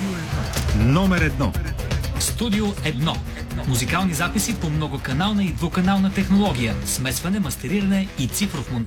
Номер едно. Студио 1. Музикални записи по многоканална и двуканална технология, смесване, мастериране и цифров монтаж.